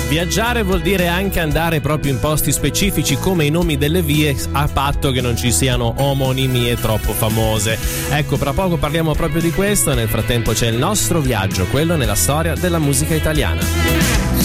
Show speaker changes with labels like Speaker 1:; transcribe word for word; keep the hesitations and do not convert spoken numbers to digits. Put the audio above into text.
Speaker 1: Viaggiare vuol dire anche andare proprio in posti specifici come i nomi delle vie, a patto che non ci siano omonimie troppo famose. Ecco, tra poco parliamo proprio di questo. Nel frattempo c'è il nostro viaggio, quello nella storia della musica italiana.